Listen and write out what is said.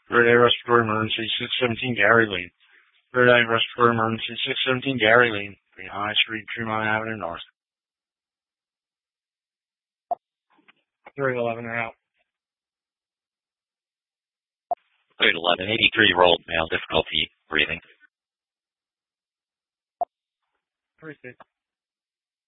Third eye respiratory emergency, 617 Gary Lane. Third eye respiratory emergency, 617 Gary Lane. High Street, Tremont Avenue North. 311 are out. 311, 83-year-old male, difficulty breathing. 360.